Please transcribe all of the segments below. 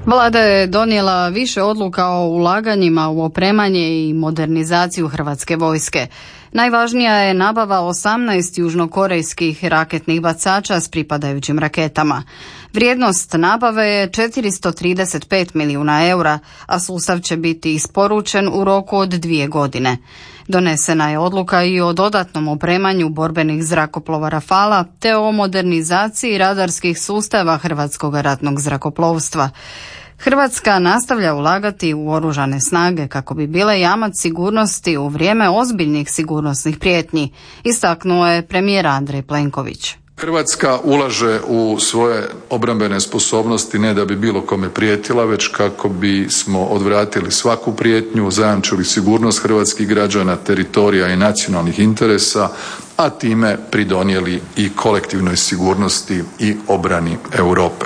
Vlada je donijela više odluka o ulaganjima u opremanje i modernizaciju Hrvatske vojske. Najvažnija je nabava 18 južnokorejskih raketnih bacača s pripadajućim raketama. Vrijednost nabave je 435 milijuna eura, a sustav će biti isporučen u roku od 2 godine. Donesena je odluka i o dodatnom opremanju borbenih zrakoplova Rafala te o modernizaciji radarskih sustava Hrvatskog ratnog zrakoplovstva. Hrvatska nastavlja ulagati u oružane snage kako bi bile jamac sigurnosti u vrijeme ozbiljnih sigurnosnih prijetnji, istaknuo je premijer Andrej Plenković. Hrvatska ulaže u svoje obrambene sposobnosti ne da bi bilo kome prijetila, već kako bismo odvratili svaku prijetnju, zajamčili sigurnost hrvatskih građana, teritorija i nacionalnih interesa, a time pridonijeli i kolektivnoj sigurnosti i obrani Europe.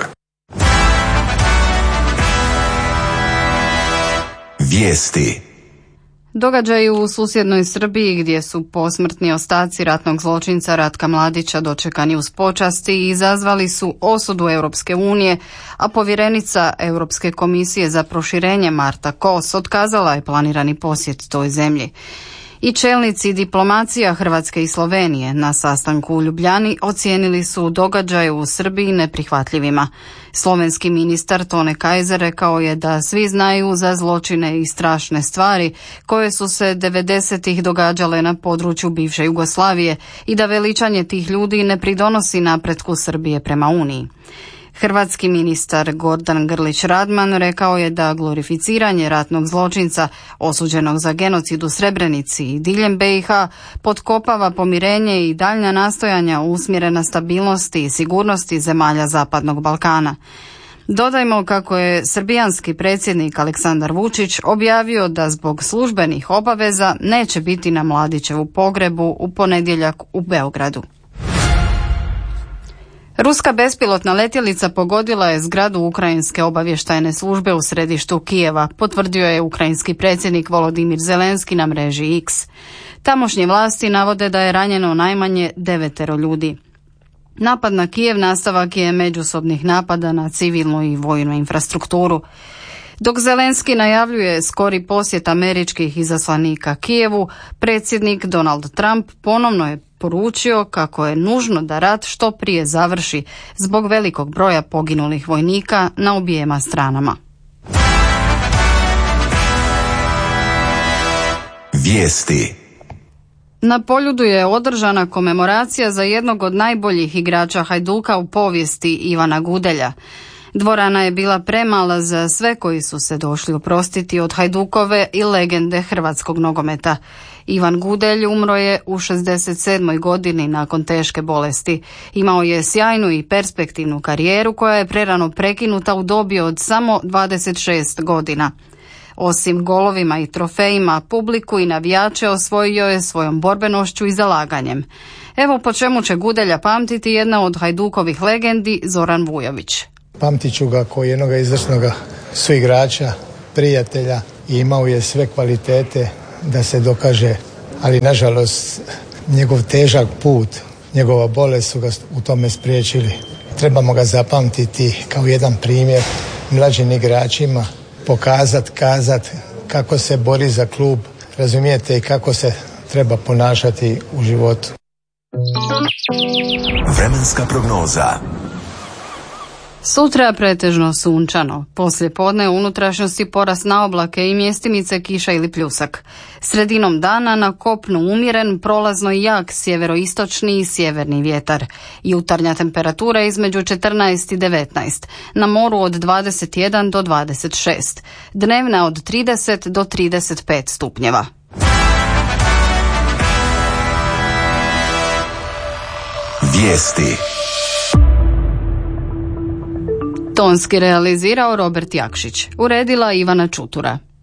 Vijesti. Događaji u susjednoj Srbiji gdje su posmrtni ostaci ratnog zločinca Ratka Mladića dočekani uz počasti i izazvali su osudu Europske unije, a povjerenica Europske komisije za proširenje Marta Kos otkazala je planirani posjet toj zemlji. I čelnici diplomacija Hrvatske i Slovenije na sastanku u Ljubljani ocijenili su događaje u Srbiji neprihvatljivima. Slovenski ministar Tone Kajzer rekao je da svi znaju za zločine i strašne stvari koje su se 90-ih događale na području bivše Jugoslavije i da veličanje tih ljudi ne pridonosi napretku Srbije prema Uniji. Hrvatski ministar Gordan Grlić Radman rekao je da glorificiranje ratnog zločinca osuđenog za genocid u Srebrenici i diljem BiH potkopava pomirenje i daljnja nastojanja usmjerena stabilnosti i sigurnosti zemalja Zapadnog Balkana. Dodajmo kako je srbijanski predsjednik Aleksandar Vučić objavio da zbog službenih obaveza neće biti na Mladićevu pogrebu u ponedjeljak u Beogradu. Ruska bespilotna letjelica pogodila je zgradu ukrajinske obavještajne službe u središtu Kijeva, potvrdio je ukrajinski predsjednik Volodimir Zelenski na mreži X. Tamošnje vlasti navode da je ranjeno najmanje 9 ljudi. Napad na Kijev nastavak je međusobnih napada na civilnu i vojnu infrastrukturu. Dok Zelenski najavljuje skori posjet američkih izaslanika Kijevu, predsjednik Donald Trump ponovno je poručio kako je nužno da rat što prije završi zbog velikog broja poginulih vojnika na objema stranama. Vijesti. Na Poljudu je održana komemoracija za jednog od najboljih igrača Hajduka u povijesti, Ivana Gudelja. Dvorana je bila premala za sve koji su se došli oprostiti od Hajdukove i legende hrvatskog nogometa. Ivan Gudelj umro je u 67. godini nakon teške bolesti. Imao je sjajnu i perspektivnu karijeru koja je prerano prekinuta u dobi od samo 26 godina. Osim golovima i trofejima, publiku i navijače osvojio je svojom borbenošću i zalaganjem. Evo po čemu će Gudelja pamtiti jedna od Hajdukovih legendi, Zoran Vujović. Pamtit ću ga kao jednog izvrsnog suigrača, prijatelja i imao je sve kvalitete da se dokaže, ali nažalost njegov težak put, njegova bolest su ga u tome spriječili. Trebamo ga zapamtiti kao jedan primjer mlađim igračima, pokazati, kazati kako se bori za klub, razumijete, i kako se treba ponašati u životu. Vremenska prognoza. Sutra pretežno sunčano, poslije podne u unutrašnjosti porast na oblake i mjestimice kiša ili pljusak. Sredinom dana na kopnu umjeren, prolazno i jak sjeveroistočni i sjeverni vjetar. Jutarnja temperatura između 14 i 19, na moru od 21 do 26, dnevna od 30 do 35 stupnjeva. Vijesti. Tonski realizirao Robert Jakšić, uredila Ivana Čutura.